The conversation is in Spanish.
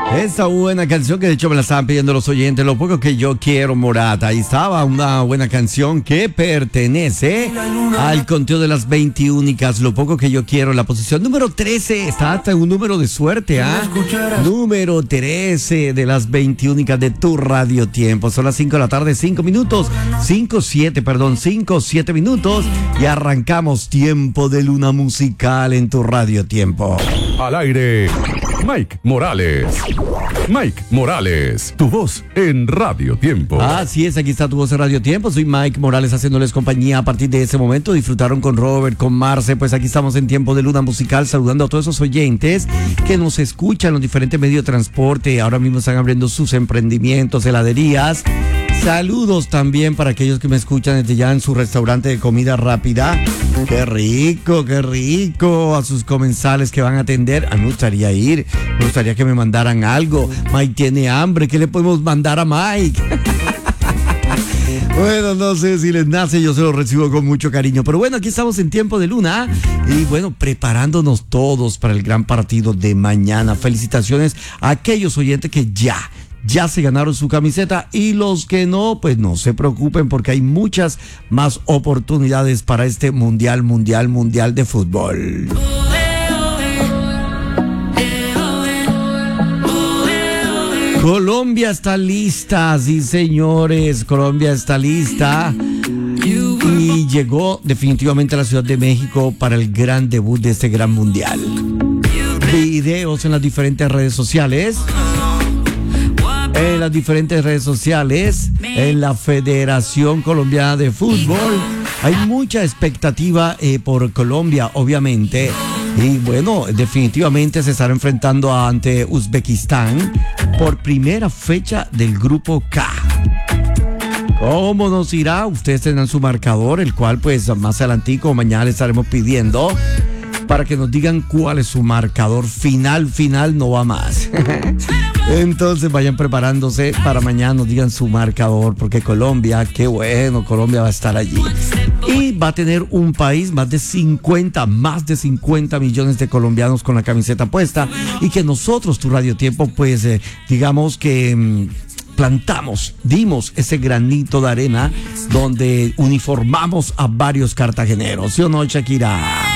Esta buena canción que de hecho me la estaban pidiendo los oyentes, Lo poco que yo quiero, Morat. Ahí estaba una buena canción que pertenece al conteo de las 20 únicas, Lo poco que yo quiero, la posición número 13. Está hasta un número de suerte, ¿ah? Número 13 de las 20 únicas de tu Radio Tiempo. Son las 5 de la tarde, 5 minutos. 5-7 minutos. Y arrancamos Tiempo de Luna Musical en tu Radio Tiempo. Al aire, Mike Morales. Mike Morales, tu voz en Radio Tiempo. Así es, aquí está tu voz en Radio Tiempo. Soy Mike Morales haciéndoles compañía a partir de ese momento. Disfrutaron con Robert, con Marce. Pues aquí estamos en Tiempo de Luna Musical, saludando a todos esos oyentes que nos escuchan en los diferentes medios de transporte. Ahora mismo están abriendo sus emprendimientos, heladerías. Saludos también para aquellos que me escuchan desde ya en su restaurante de comida rápida. Qué rico, qué rico. A sus comensales que van a atender. A mí me gustaría ir. Me gustaría que me mandaran algo. Mike tiene hambre. ¿Qué le podemos mandar a Mike? Bueno, no sé si les nace, yo se lo recibo con mucho cariño. Pero bueno, aquí estamos en Tiempo de Luna. Y bueno, preparándonos todos para el gran partido de mañana. Felicitaciones a aquellos oyentes que ya se ganaron su camiseta, y los que no, pues no se preocupen porque hay muchas más oportunidades para este mundial de fútbol. Colombia está lista, sí señores, Colombia está lista y llegó definitivamente a la Ciudad de México para el gran debut de este gran mundial. Videos en las diferentes redes sociales. En las diferentes redes sociales, en la Federación Colombiana de Fútbol. Hay mucha expectativa por Colombia, obviamente. Y bueno, definitivamente se estará enfrentando ante Uzbekistán por primera fecha del Grupo K. ¿Cómo nos irá? Ustedes tendrán su marcador, el cual pues más adelantico mañana le estaremos pidiendo para que nos digan cuál es su marcador final, no va más. Entonces vayan preparándose para mañana, nos digan su marcador, porque Colombia, qué bueno, Colombia va a estar allí. Y va a tener un país, más de 50 millones de colombianos con la camiseta puesta, y que nosotros, tu Radio Tiempo, pues digamos que dimos ese granito de arena donde uniformamos a varios cartageneros, ¿sí o no, Shakira?